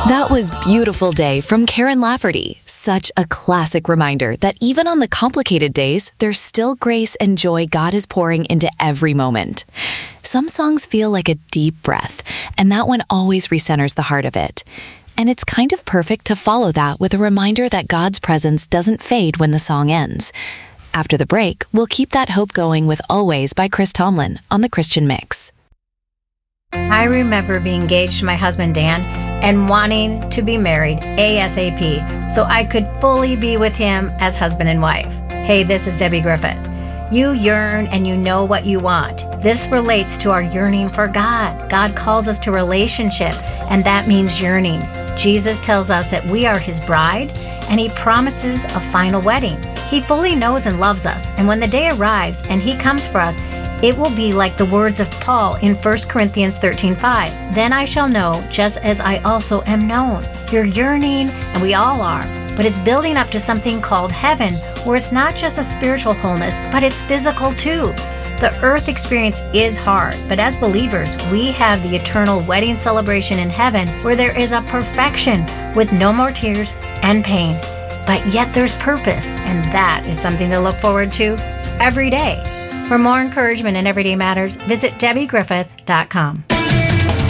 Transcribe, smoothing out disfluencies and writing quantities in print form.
That was Beautiful Day from Karen Lafferty. Such a classic reminder that even on the complicated days, there's still grace and joy God is pouring into every moment. Some songs feel like a deep breath, and that one always recenters the heart of it. And it's kind of perfect to follow that with a reminder that God's presence doesn't fade when the song ends. After the break, we'll keep that hope going with Always by Chris Tomlin on The Christian Mix. I remember being engaged to my husband, Dan, and wanting to be married ASAP so I could fully be with him as husband and wife. Hey, this is Debbie Griffith. You yearn and you know what you want. This relates to our yearning for God. God calls us to relationship, and that means yearning. Jesus tells us that we are his bride, and he promises a final wedding. He fully knows and loves us, and when the day arrives and he comes for us, it will be like the words of Paul in 1 Corinthians 13:5. Then I shall know, just as I also am known. You're yearning, and we all are, but it's building up to something called heaven, where it's not just a spiritual wholeness, but it's physical too. The earth experience is hard, but as believers, we have the eternal wedding celebration in heaven, where there is a perfection with no more tears and pain. But yet there's purpose, and that is something to look forward to every day. For more encouragement in Everyday Matters, visit DebbieGriffith.com.